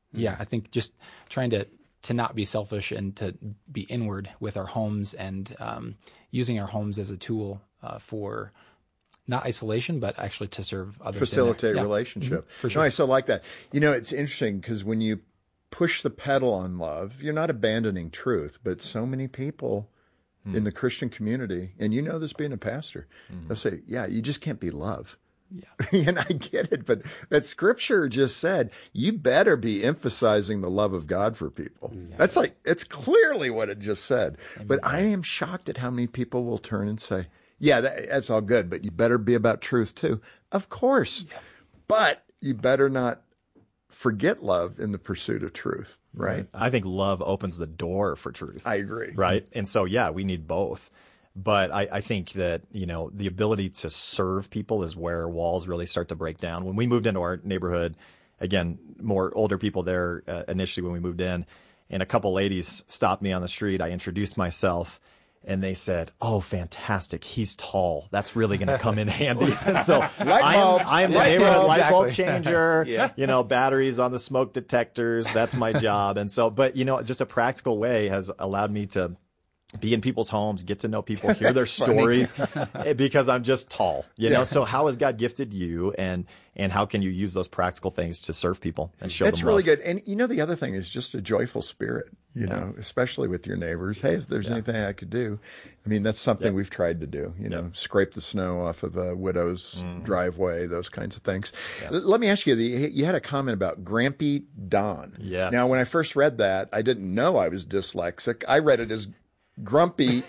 I think just trying to not be selfish and to be inward with our homes and using our homes as a tool for not isolation, but actually to serve others. Facilitate relationship. Mm-hmm. For sure. No, I so like that. It's interesting because when you push the pedal on love, you're not abandoning truth, but so many people in the Christian community, and you know this being a pastor, they'll say, you just can't be love. Yeah. And I get it, but that Scripture just said, you better be emphasizing the love of God for people. Yeah. It's clearly what it just said. But I am shocked at how many people will turn and say, that's all good, but you better be about truth too. Of course. Yeah. But you better not forget love in the pursuit of truth, right? I think love opens the door for truth. I agree. Right? And so, we need both. But I think that, the ability to serve people is where walls really start to break down. When we moved into our neighborhood, again, more older people there initially when we moved in, and a couple ladies stopped me on the street. I introduced myself. And they said, "Oh, fantastic! He's tall. That's really going to come in handy." And so I am the neighborhood light bulb changer. Yeah. Batteries on the smoke detectors. That's my job. And so, but just a practical way has allowed me to be in people's homes, get to know people, hear their stories, because I'm just tall, So how has God gifted you, and how can you use those practical things to serve people and show them love? That's really good. And the other thing is just a joyful spirit, especially with your neighbors. Hey, if there's anything I could do, I mean, that's something we've tried to do, scrape the snow off of a widow's driveway, those kinds of things. Yes. Let me ask you, you had a comment about Grampy Don. Yes. Now, when I first read that, I didn't know I was dyslexic. I read it as Grumpy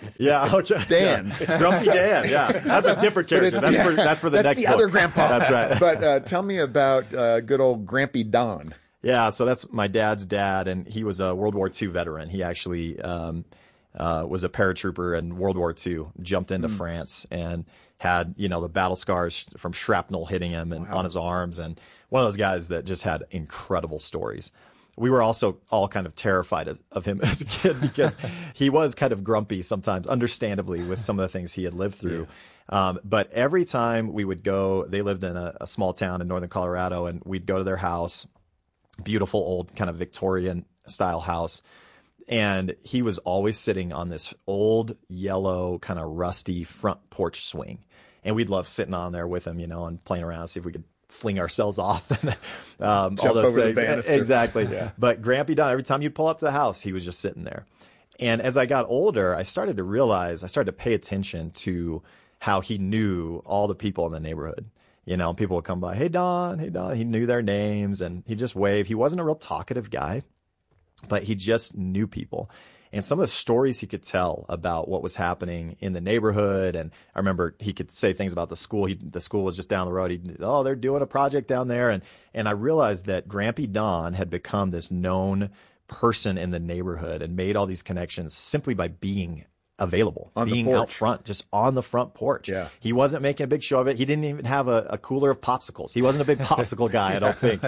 Dan. Grumpy Dan, That's a different character. That's for the next the book. other grandpa. That's right. But tell me about good old Grampy Don. Yeah, so that's my dad's dad, and he was a World War II veteran. He actually was a paratrooper in World War II, jumped into France, and had, the battle scars from shrapnel hitting him and on his arms, and one of those guys that just had incredible stories. We were also all kind of terrified of him as a kid because he was kind of grumpy sometimes, understandably, with some of the things he had lived through. But every time we would go, they lived in a small town in northern Colorado, and we'd go to their house, beautiful old kind of Victorian style house. And he was always sitting on this old yellow kind of rusty front porch swing. And we'd love sitting on there with him, and playing around, see if we could fling ourselves off and all those things. Exactly. Yeah. But Grampy Don, every time you'd pull up to the house, he was just sitting there. And as I got older, I started to pay attention to how he knew all the people in the neighborhood. People would come by, hey Don. He knew their names, and he'd just wave. He wasn't a real talkative guy, but he just knew people. And some of the stories he could tell about what was happening in the neighborhood. And I remember he could say things about the school. The school was just down the road. They're doing a project down there. And I realized that Grampy Don had become this known person in the neighborhood and made all these connections simply by being available, being out front, just on the front porch. Yeah. He wasn't making a big show of it. He didn't even have a cooler of popsicles. He wasn't a big popsicle guy, I don't think.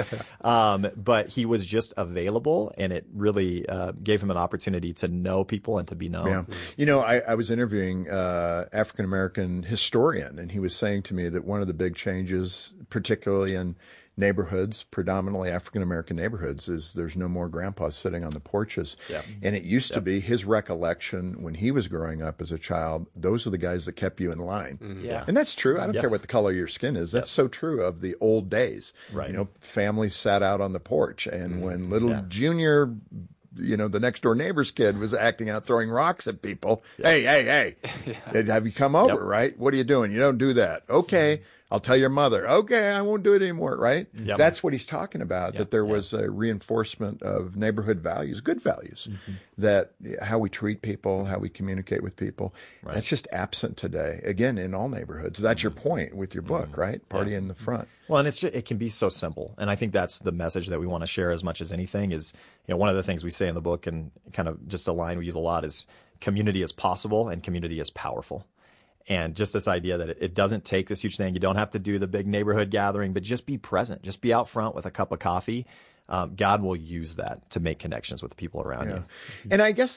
But he was just available, and it really gave him an opportunity to know people and to be known. Yeah. I was interviewing African-American historian, and he was saying to me that one of the big changes, particularly in neighborhoods, predominantly African-American neighborhoods, is there's no more grandpas sitting on the porches. Yep. And it used to be his recollection when he was growing up as a child, those are the guys that kept you in line. Mm-hmm. Yeah. And that's true. I don't care what the color of your skin is. That's so true of the old days. Right. Families sat out on the porch, and when little Junior, the next door neighbor's kid was acting out, throwing rocks at people. Hey, have you come over, right? What are you doing? You don't do that. Okay. I'll tell your mother, okay, I won't do it anymore, right? Yep. That's what he's talking about, that there was a reinforcement of neighborhood values, good values, that how we treat people, how we communicate with people. Right. That's just absent today, again, in all neighborhoods. That's your point with your book, right? Party in the front. Well, and it can be so simple. And I think that's the message that we want to share as much as anything is, one of the things we say in the book, and kind of just a line we use a lot, is community is possible and community is powerful. And just this idea that it doesn't take this huge thing. You don't have to do the big neighborhood gathering, but just be present. Just be out front with a cup of coffee. God will use that to make connections with the people around you. And I guess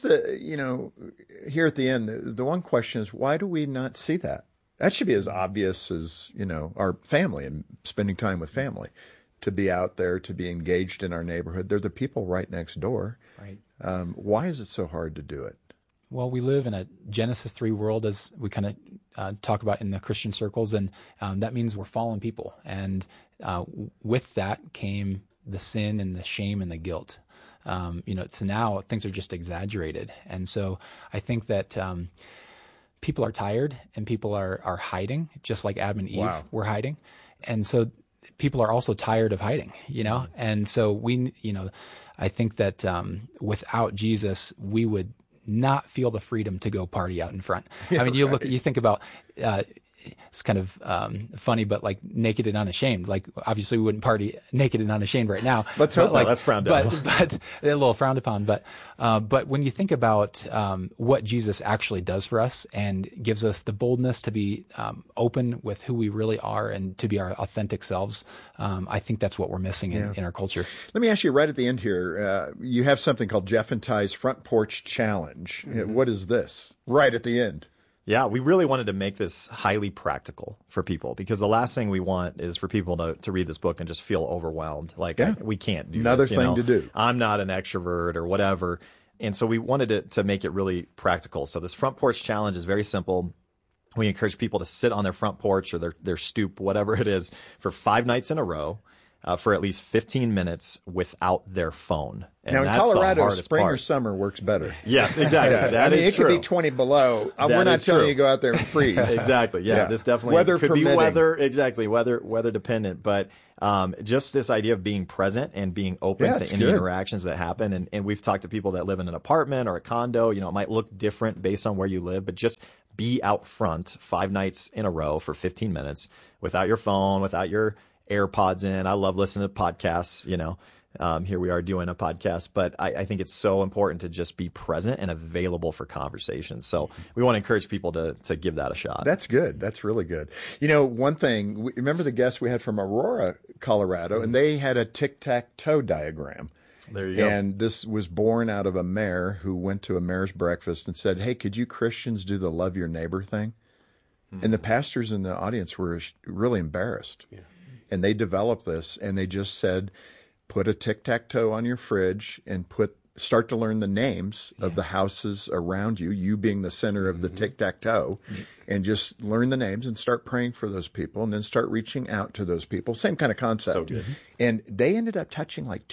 here at the end, the one question is, why do we not see that? That should be as obvious as, our family and spending time with family. To be out there, to be engaged in our neighborhood. They're the people right next door. Right. Why is it so hard to do it? Well, we live in a Genesis 3 world, as we kind of talk about in the Christian circles, and that means we're fallen people. And with that came the sin and the shame and the guilt. So now things are just exaggerated. And so I think that people are tired and people are hiding, just like Adam and Eve were hiding. And so people are also tired of hiding, And so I think that without Jesus, we would not feel the freedom to go party out in front. I mean, you think about it's kind of funny, but like naked and unashamed. Like obviously we wouldn't party naked and unashamed right now. Let's hope not. That's frowned upon. But a little frowned upon. But when you think about what Jesus actually does for us and gives us the boldness to be open with who we really are and to be our authentic selves, I think that's what we're missing in our culture. Let me ask you right at the end here. You have something called Jeff and Ty's Front Porch Challenge. Mm-hmm. What is this? Right at the end. Yeah, we really wanted to make this highly practical for people, because the last thing we want is for people to read this book and just feel overwhelmed. Like, we can't do another this, thing to do. I'm not an extrovert or whatever. And so we wanted to make it really practical. So this Front Porch Challenge is very simple. We encourage people to sit on their front porch or their stoop, whatever it is, for 5 nights in a row. For at least 15 minutes without their phone. And now, in Colorado, spring or summer works better. Yes, exactly. That is it true. Could be 20 below. We're not telling you to go out there and freeze. Exactly. Yeah, this definitely weather could permitting. Be weather dependent. But just this idea of being present and being open to any interactions that happen. And we've talked to people that live in an apartment or a condo. It might look different based on where you live, but just be out front 5 nights in a row for 15 minutes without your phone, without your AirPods in. I love listening to podcasts, here we are doing a podcast, but I think it's so important to just be present and available for conversations. So we want to encourage people to give that a shot. That's good. That's really good. One thing, remember the guest we had from Aurora, Colorado, and they had a tic-tac-toe diagram. There you go. And this was born out of a mayor who went to a mayor's breakfast and said, hey, could you Christians do the love your neighbor thing? Mm-hmm. And the pastors in the audience were really embarrassed. Yeah. And they developed this, and they just said, put a tic-tac-toe on your fridge and start to learn the names of the houses around you, you being the center of the tic-tac-toe, and just learn the names and start praying for those people, and then start reaching out to those people. Same kind of concept. So good. And they ended up touching like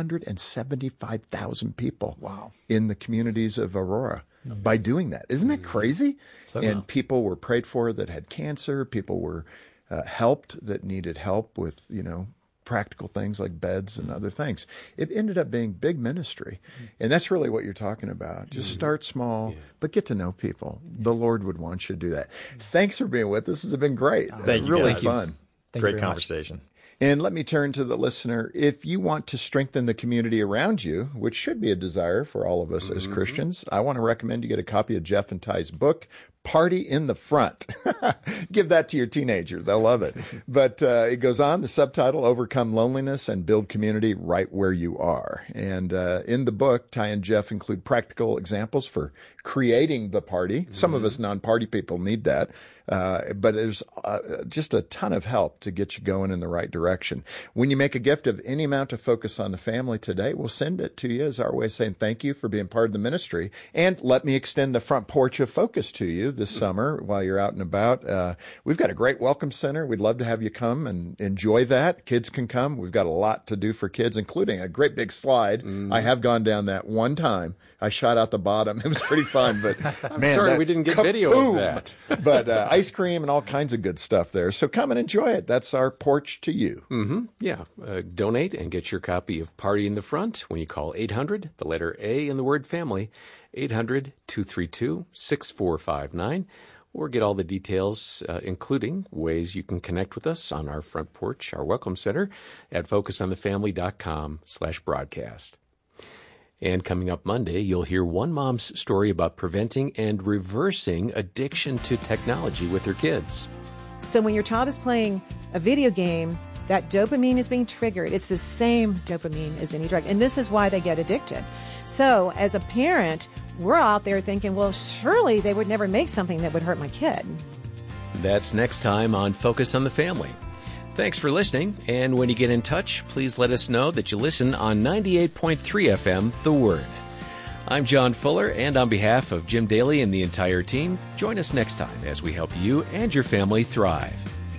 275,000 people in the communities of Aurora by doing that. Isn't that crazy? People were prayed for that had cancer. People were helped that needed help with, practical things like beds and other things. It ended up being big ministry. And that's really what you're talking about. Just start small, but get to know people. The Lord would want you to do that. Thanks for being with us. This has been great. Thank you. Really guys. fun. Great conversation. And let me turn to the listener. If you want to strengthen the community around you, which should be a desire for all of us as Christians, I want to recommend you get a copy of Jeff and Ty's book, Party in the Front. Give that to your teenager. They'll love it. But it goes on, the subtitle, Overcome Loneliness and Build Community Right Where You Are. And in the book, Ty and Jeff include practical examples for creating the party. Some of us non-party people need that. But there's just a ton of help to get you going in the right direction. When you make a gift of any amount to Focus on the Family today, we'll send it to you as our way of saying thank you for being part of the ministry. And let me extend the front porch of Focus to you this summer while you're out and about. We've got a great welcome center. We'd love to have you come and enjoy that. Kids can come. We've got a lot to do for kids, including a great big slide. I have gone down that one time. I shot out the bottom. It was pretty fun, but man, sorry we didn't get video of that. But ice cream and all kinds of good stuff there. So come and enjoy it. That's our porch to you. Yeah. Donate and get your copy of Party in the Front when you call 800, the letter A in the word family, 800-232-6459, or get all the details, including ways you can connect with us on our front porch, our welcome center, at focusonthefamily.com/broadcast. And coming up Monday, you'll hear one mom's story about preventing and reversing addiction to technology with her kids. So when your child is playing a video game, that dopamine is being triggered. It's the same dopamine as any drug. And this is why they get addicted. So as a parent, we're out there thinking, well, surely they would never make something that would hurt my kid. That's next time on Focus on the Family. Thanks for listening, and when you get in touch, please let us know that you listen on 98.3 FM, The Word. I'm John Fuller, and on behalf of Jim Daly and the entire team, join us next time as we help you and your family thrive.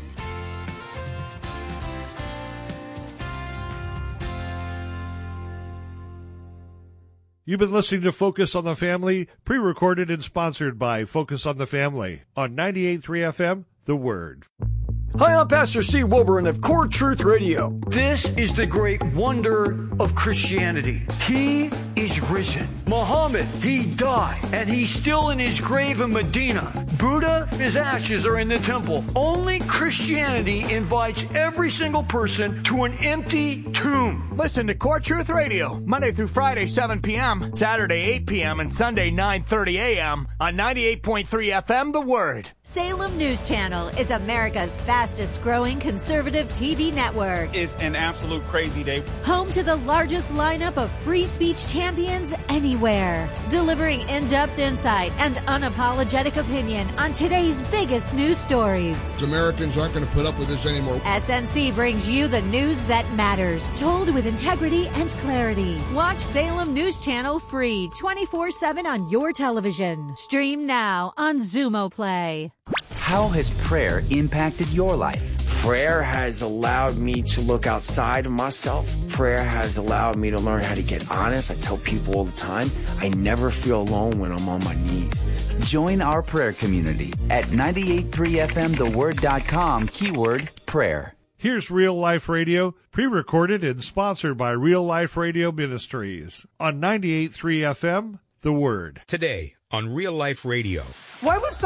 You've been listening to Focus on the Family, pre-recorded and sponsored by Focus on the Family on 98.3 FM, The Word. Hi, I'm Pastor Steve Wilburn of Core Truth Radio. This is the great wonder of Christianity. He is risen. Muhammad, he died, and he's still in his grave in Medina. Buddha, his ashes are in the temple. Only Christianity invites every single person to an empty tomb. Listen to Core Truth Radio, Monday through Friday, 7 p.m., Saturday, 8 p.m., and Sunday, 9:30 a.m. on 98.3 FM, The Word. Salem News Channel is America's fastest growing conservative TV network. It's an absolute crazy day. Home to the largest lineup of free speech champions anywhere. Delivering in-depth insight and unapologetic opinion on today's biggest news stories. Americans aren't going to put up with this anymore. SNC brings you the news that matters, told with integrity and clarity. Watch Salem News Channel free 24/7 on your television. Stream now on Xumo Play. How has prayer impacted your life? Prayer has allowed me to look outside of myself. Prayer has allowed me to learn how to get honest. I tell people all the time, I never feel alone when I'm on my knees. Join our prayer community at 983fmtheword.com, keyword prayer. Here's Real Life Radio, pre-recorded and sponsored by Real Life Radio Ministries on 98.3 FM, The Word. Today on Real Life Radio. Why was